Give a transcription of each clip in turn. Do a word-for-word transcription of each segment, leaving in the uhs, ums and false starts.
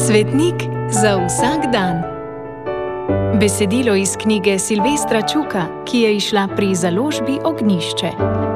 Svetnik za vsak dan. Besedilo iz knjige Silvestra Čuka, ki je izšla pri založbi Ognjišče.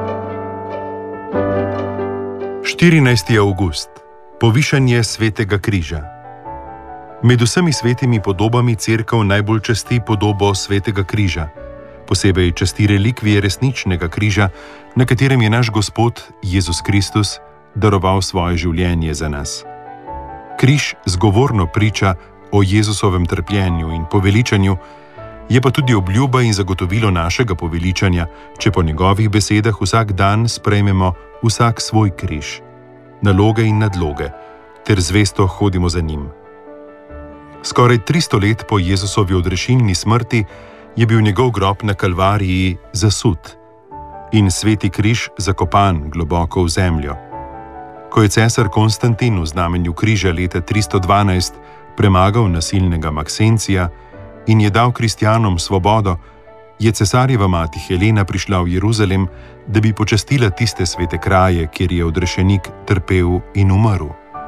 štirinajsti avgust. Povišanje Svetega križa. Med vsemi svetimi podobami Cerkev najbolj časti podobo Svetega križa. Posebej časti relikvije resničnega križa, na katerem je naš Gospod Jezus Kristus daroval svoje življenje za nas. Križ zgovorno priča o Jezusovem trpljenju in poveličanju, je pa tudi obljuba in zagotovilo našega poveličanja, če po njegovih besedah vsak dan sprejmemo vsak svoj križ, naloge in nadloge, ter zvesto hodimo za njim. Skoraj tristo let po Jezusovi odrešilni smrti je bil njegov grob na Kalvariji zasut in sveti križ zakopan globoko v zemljo. Ko je cesar Konstantin v znamenju križa leta tristo dvanajst premagal nasilnega Maksencija in je dal kristjanom svobodo, je cesarjeva mati Helena prišla v Jeruzalem, da bi počastila tiste svete kraje, kjer je odrešenik trpel in umrl.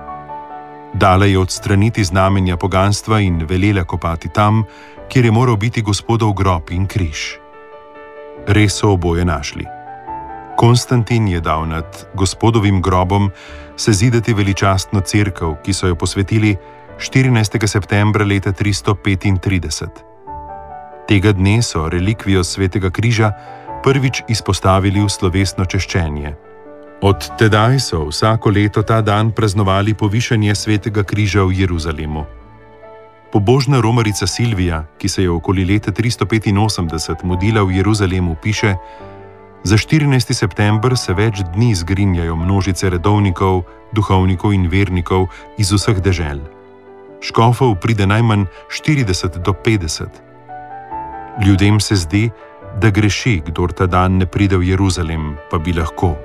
Dala je odstraniti znamenja poganstva in velela kopati tam, kjer je moral biti Gospodov grob in križ. Res so oboje našli. Konstantin je dal nad Gospodovim grobom sezidati veličastno cerkev, ki so jo posvetili štirinajstega septembra leta tristo petintrideset. Tega dne so relikvijo Svetega križa prvič izpostavili v slovesno češčenje. Od tedaj so vsako leto ta dan praznovali povišanje Svetega križa v Jeruzalemu. Pobožna romarica Silvija, ki se je okoli leta tristo petinosemdeset mudila v Jeruzalemu, piše: za štirinajsti september se več dni zgrinjajo množice redovnikov, duhovnikov in vernikov iz vseh dežel. Škofov pride najmanj štirideset do petdeset. Ljudem se zdi, da greši, kdor ta dan ne pride v Jeruzalem, pa bi lahko.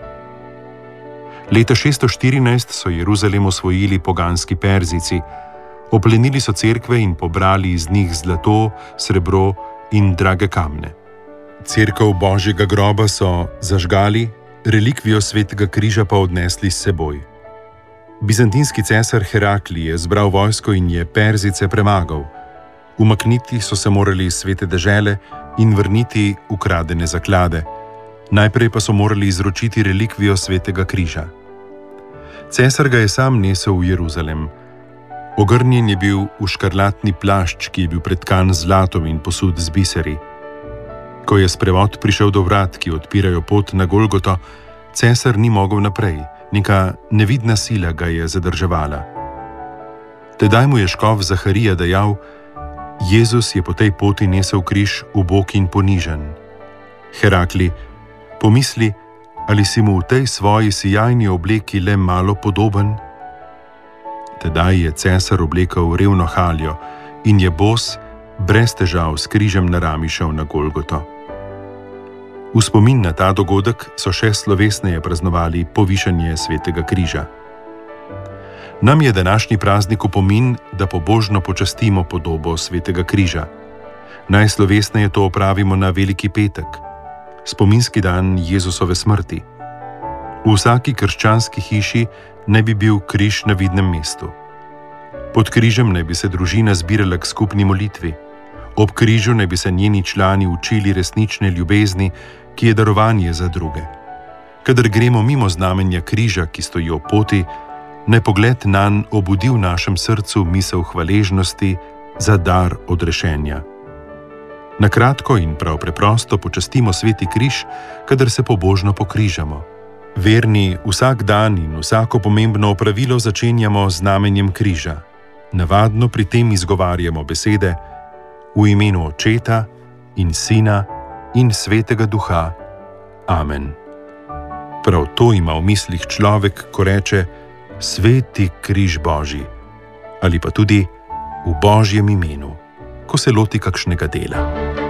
Leta šeststo štirinajst so Jeruzalem osvojili poganski Perzijci, oplenili so cerkve in pobrali iz njih zlato, srebro in drage kamne. Cerkev Božjega groba so zažgali, relikvijo Svetega križa pa odnesli s seboj. Bizantinski cesar Herakli je zbral vojsko in je Perzijce premagal. Umakniti so se morali iz svete dežele in vrniti ukradene zaklade. Najprej pa so morali izročiti relikvijo Svetega križa. Cesar ga je sam nesel v Jeruzalem. Ogrnjen je bil v škarlatni plašč, ki je bil pretkan z zlatom in posud z biseri. Ko je sprevod prišel do vrat, ki odpirajo pot na Golgoto, cesar ni mogel naprej, neka nevidna sila ga je zadrževala. Tedaj mu je škof Zaharija dejal: Jezus je po tej poti nesel križ ubog in ponižen. Herakli, pomisli, ali si mu v tej svoji sijajni obleki le malo podoben? Tedaj je cesar oblekel revno haljo in je bos, brez težav s križem na rami šel na Golgoto. V spomin na ta dogodek so še slovesneje praznovali povišanje Svetega križa. Nam je današnji praznik opomin, da pobožno počastimo podobo Svetega križa. Najslovesneje to opravimo na Veliki petek, spominski dan Jezusove smrti. V vsaki krščanski hiši naj bi bil križ na vidnem mestu. Pod križem naj bi se družina zbirala k skupni molitvi. Ob križu naj bi se njeni člani učili resnične ljubezni, ki je darovanje za druge. Kadar gremo mimo znamenja križa, ki stoji ob poti, naj pogled nanj obudi v našem srcu misel hvaležnosti za dar odrešenja. Na kratko in prav preprosto počastimo Sveti križ, kadar se pobožno pokrižamo. Verni vsak dan in vsako pomembno opravilo začenjamo z znamenjem križa. Navadno pri tem izgovarjamo besede: v imenu Očeta in Sina in Svetega Duha. Amen. Prav to ima v mislih človek, ko reče: Sveti križ Božji, ali pa tudi v Božjem imenu, ko se loti kakšnega dela.